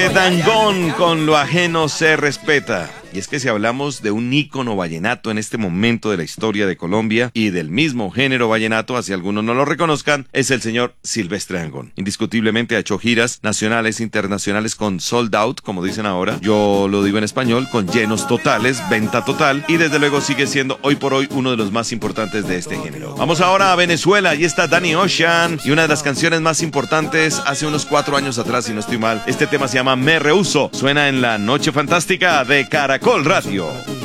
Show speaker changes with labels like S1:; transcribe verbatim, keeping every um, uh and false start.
S1: Dangond con Lo ajeno se respeta. Y es que si hablamos de un ícono vallenato en este momento de la historia de Colombia y del mismo género vallenato, así algunos no lo reconozcan, es el señor Silvestre Dangond. Indiscutiblemente ha hecho giras nacionales e internacionales con sold out, como dicen ahora. Yo lo digo en español, con llenos totales, venta total, y desde luego sigue siendo hoy por hoy uno de los más importantes de este género. Vamos ahora a Venezuela, y está Danny Ocean, y una de las canciones más importantes hace unos cuatro años atrás, si no estoy mal. Este tema se llama Me Rehuso. Suena en la Noche Fantástica de Caracol Radio.